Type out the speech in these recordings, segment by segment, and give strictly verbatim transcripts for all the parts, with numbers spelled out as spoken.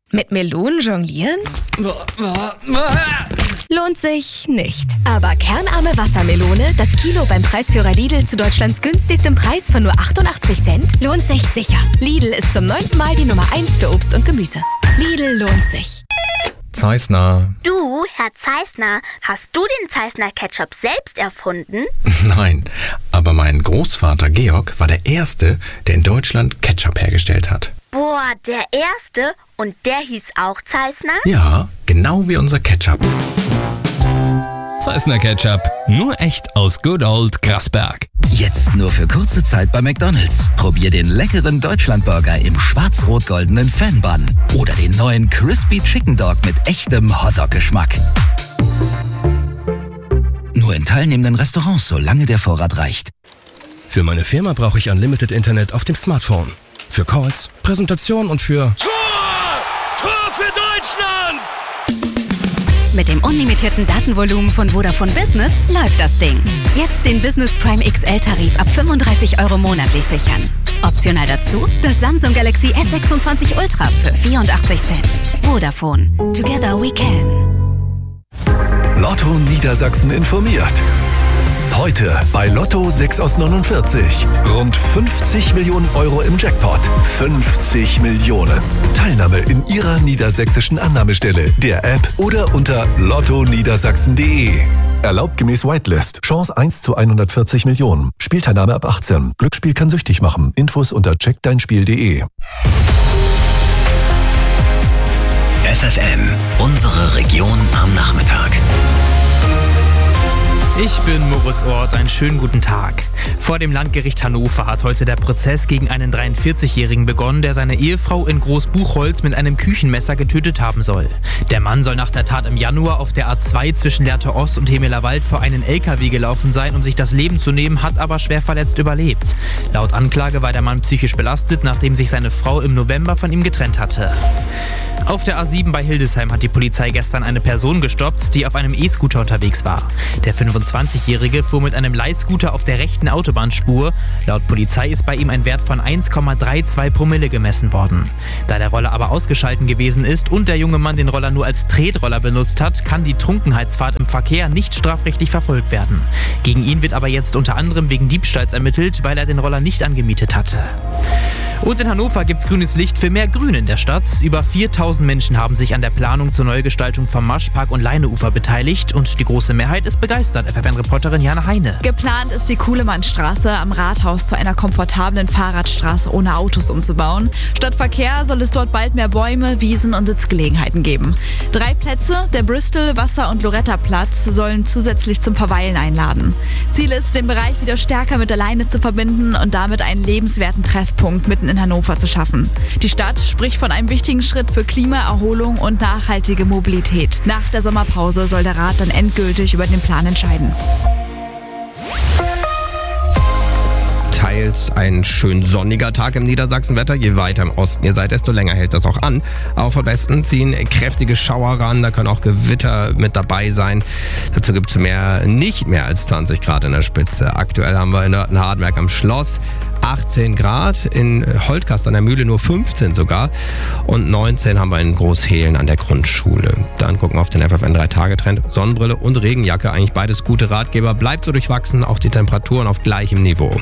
Mit Melonen jonglieren? Lohnt sich nicht. Aber kernarme Wassermelone, das Kilo beim Preisführer Lidl zu Deutschlands günstigstem Preis von nur achtundachtzig Cent, lohnt sich sicher. Lidl ist zum neunten Mal die Nummer eins für Obst und Gemüse. Lidl lohnt sich. Zeissner. Du, Herr Zeissner, hast du den Zeissner Ketchup selbst erfunden? Nein, aber mein Großvater Georg war der Erste, der in Deutschland Ketchup hergestellt hat. Boah, der Erste? Und der hieß auch Zeissner? Ja, genau wie unser Ketchup. Zeissner Ketchup, nur echt aus Good Old Grasberg. Jetzt nur für kurze Zeit bei McDonald's. Probier den leckeren Deutschlandburger im schwarz-rot-goldenen Fan-Bun. Oder den neuen Crispy Chicken Dog mit echtem Hotdog-Geschmack. Nur in teilnehmenden Restaurants, solange der Vorrat reicht. Für meine Firma brauche ich Unlimited Internet auf dem Smartphone. Für Calls, Präsentationen und für... Tor! Tor für Deutschland! Mit dem unlimitierten Datenvolumen von Vodafone Business läuft das Ding. Jetzt den Business Prime X L-Tarif ab fünfunddreißig Euro monatlich sichern. Optional dazu das Samsung Galaxy S sechsundzwanzig Ultra für vierundachtzig Cent. Vodafone. Together we can. Lotto Niedersachsen informiert. Heute bei Lotto sechs aus neunundvierzig. Rund fünfzig Millionen Euro im Jackpot. fünfzig Millionen. Teilnahme in Ihrer niedersächsischen Annahmestelle, der App oder unter lotto niedersachsen punkt de. Erlaubt gemäß Whitelist. Chance eins zu hundertvierzig Millionen. Spielteilnahme ab achtzehn. Glücksspiel kann süchtig machen. Infos unter check dein spiel punkt de. F F M. Unsere Region am Nachmittag. Ich bin Moritz Ort, einen schönen guten Tag. Vor dem Landgericht Hannover hat heute der Prozess gegen einen dreiundvierzigjährigen begonnen, der seine Ehefrau in Großbuchholz mit einem Küchenmesser getötet haben soll. Der Mann soll nach der Tat im Januar auf der A zwei zwischen Lehrte Ost und Hemelerwald vor einen L K W gelaufen sein, um sich das Leben zu nehmen, hat aber schwer verletzt überlebt. Laut Anklage war der Mann psychisch belastet, nachdem sich seine Frau im November von ihm getrennt hatte. Auf der A sieben bei Hildesheim hat die Polizei gestern eine Person gestoppt, die auf einem E-Scooter unterwegs war. Der fünfundzwanzigjährige fuhr mit einem Leihscooter auf der rechten Autobahnspur. Laut Polizei ist bei ihm ein Wert von eins Komma zweiunddreißig Promille gemessen worden. Da der Roller aber ausgeschalten gewesen ist und der junge Mann den Roller nur als Tretroller benutzt hat, kann die Trunkenheitsfahrt im Verkehr nicht strafrechtlich verfolgt werden. Gegen ihn wird aber jetzt unter anderem wegen Diebstahls ermittelt, weil er den Roller nicht angemietet hatte. Und in Hannover gibt's grünes Licht für mehr Grün in der Stadt. Über viertausend Menschen haben sich an der Planung zur Neugestaltung vom Maschpark und Leineufer beteiligt und die große Mehrheit ist begeistert. F F N-Reporterin Jana Heine. Geplant ist die Kuhlemannstraße am Rathaus zu einer komfortablen Fahrradstraße ohne Autos umzubauen. Statt Verkehr soll es dort bald mehr Bäume, Wiesen und Sitzgelegenheiten geben. Drei Plätze, der Bristol-, Wasser- und Loretta-Platz, sollen zusätzlich zum Verweilen einladen. Ziel ist, den Bereich wieder stärker mit der Leine zu verbinden und damit einen lebenswerten Treffpunkt mitten in Hannover zu schaffen. Die Stadt spricht von einem wichtigen Schritt für Klima, Erholung und nachhaltige Mobilität. Nach der Sommerpause soll der Rat dann endgültig über den Plan entscheiden. Teils ein schön sonniger Tag im Niedersachsenwetter. Je weiter im Osten ihr seid, desto länger hält das auch an. Auch von Westen ziehen kräftige Schauer ran, da können auch Gewitter mit dabei sein. Dazu gibt es mehr, nicht mehr als zwanzig Grad in der Spitze. Aktuell haben wir in Nörten-Hardenberg am Schloss achtzehn Grad, in Holtkast an der Mühle nur fünfzehn sogar und neunzehn haben wir in Großhehlen an der Grundschule. Dann gucken wir auf den F F N drei Tage Trend. Sonnenbrille und Regenjacke, eigentlich beides gute Ratgeber. Bleibt so durchwachsen, auch die Temperaturen auf gleichem Niveau.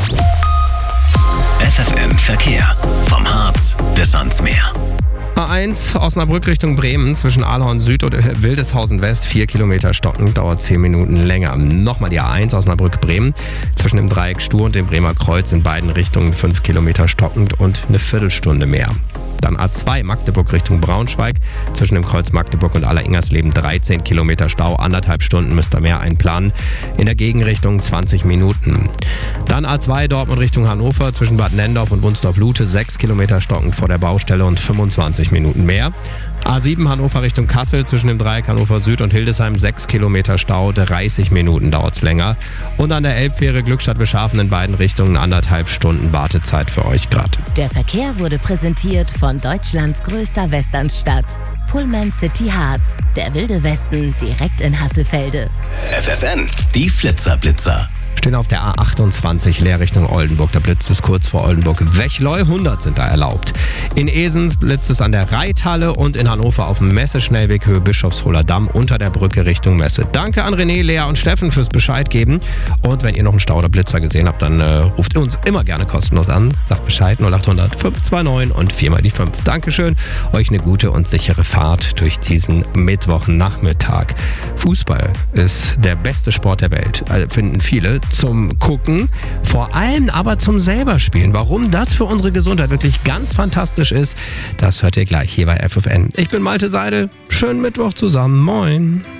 F F M Verkehr. Vom Harz bis ans Meer. A eins Osnabrück Richtung Bremen zwischen Ahlhorn Süd und Wildeshausen West, vier Kilometer stockend, dauert zehn Minuten länger. Nochmal die A eins Osnabrück Bremen zwischen dem Dreieck Stur und dem Bremer Kreuz in beiden Richtungen fünf Kilometer stockend und eine Viertelstunde mehr. Dann A zwei Magdeburg Richtung Braunschweig zwischen dem Kreuz Magdeburg und Aller-Ingersleben dreizehn Kilometer Stau, anderthalb Stunden müsst ihr mehr einplanen. In der Gegenrichtung zwanzig Minuten. Dann A zwei Dortmund Richtung Hannover zwischen Bad Nendorf und Wunsdorf-Lute, sechs Kilometer stockend vor der Baustelle und fünfundzwanzig Minuten mehr. A sieben Hannover Richtung Kassel zwischen dem Dreieck Hannover Süd und Hildesheim, sechs Kilometer Stau, dreißig Minuten dauert's länger. Und an der Elbfähre Glückstadt-Beschafen in beiden Richtungen anderthalb Stunden Wartezeit für euch gerade. Der Verkehr wurde präsentiert von Deutschlands größter Westernstadt. Pullman City Harz, der wilde Westen direkt in Hasselfelde. F F N, die Flitzerblitzer. Stehen auf der A achtundzwanzig leer Richtung Oldenburg. Der Blitz ist kurz vor Oldenburg-Wechleu. hundert sind da erlaubt. In Esens blitzt es an der Reithalle und in Hannover auf dem Messeschnellweg Höhe Bischofsholer Damm unter der Brücke Richtung Messe. Danke an René, Lea und Steffen fürs Bescheid geben. Und wenn ihr noch einen Stau oder Blitzer gesehen habt, dann äh, ruft ihr uns immer gerne kostenlos an. Sagt Bescheid null achthundert fünf zwei neun und vier mal die fünf. Dankeschön. Euch eine gute und sichere Fahrt durch diesen Mittwochnachmittag. Fußball ist der beste Sport der Welt, also finden viele, zum Gucken, vor allem aber zum selber Spielen. Warum das für unsere Gesundheit wirklich ganz fantastisch ist, das hört ihr gleich hier bei F F N. Ich bin Malte Seidel. Schönen Mittwoch zusammen. Moin.